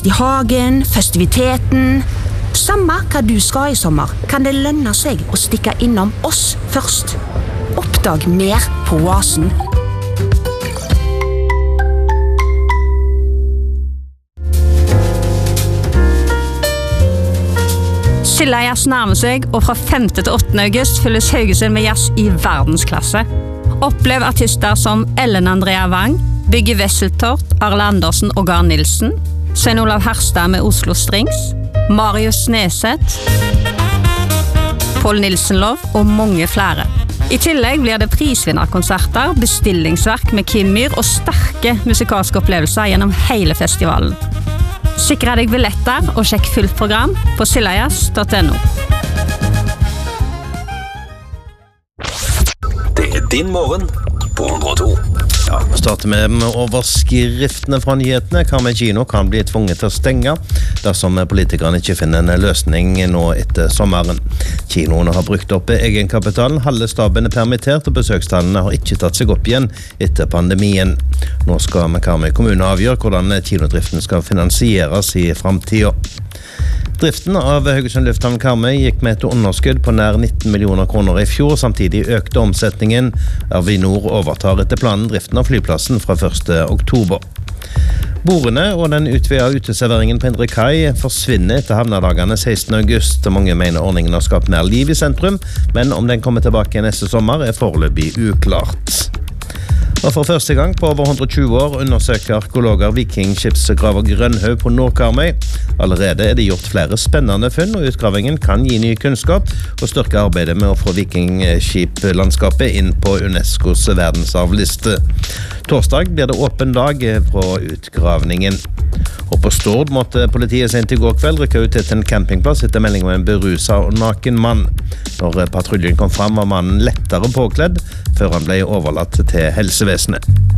I hagen, festiviteten. Samme hva du skal I sommer, kan det lønne seg å stikke innom oss først. Oppdag mer på Oasen. Silda-jazz nærmer seg, og fra 5. til 8. august fylles Haugesund med jazz I verdensklasse. Opplev artister som Ellen Andrea Wang, Bygge Wesseltort, Arle Andersen og Gar Nilsen, Svein Olav Herstad med Oslo Strings, Marius Sneseth, Paul Nilsenlov og mange flere. I tillegg blir det prisvinnerkonserter, bestillingsverk med Kim Myhr og sterke musikalske opplevelser gjennom hele festivalen. Sikre deg billetter og sjekk fullt program på sildajazz.no. Det din morgen på 102. Ja, vi starter med overskriftene fra nyhetene. Karmøy kino kan bli tvunget til å stenge dersom politikerne ikke finner en løsning nå etter sommeren. Kinoene har brukt opp egenkapitalen, halve staben permittert, og besøkstallene har ikke tatt seg opp igjen etter pandemien. Nå skal Karmøy kommune avgjøre hvordan kinodriften skal finansieres I fremtiden. Driften av Haugesund Lufthavn Karmøy gikk med et underskudd på nær 19 millioner kroner I fjor, samtidig økte omsetningen. Avinor overtar etter planen driften av flyplassen fra 1. oktober. Bordene og den utvidede uteserveringen på Indre Kai forsvinner etter havnedagene 16. august. Mange mener ordningen har skapt mer liv I sentrum, men om den kommer tilbake neste sommer foreløpig uklart. Og for første gang på over 120 år undersøker arkeologer vikingskipsgraver Grønhaug på Nord-Karmøy. Allerede det gjort flere spennende funn, og utgravingen kan gi ny kunnskap og styrke arbeidet med å få vikingskiplandskapet inn på UNESCOs verdensarvliste. Torsdag blir det åpen dag på utgravningen. Og på Stord måtte politiet sent I går kveld rykke ut til en campingplass etter melding om en beruset og naken mann. Når patruljen kom fram var mannen lettere påkledd før han ble overlatt til helsevesenet.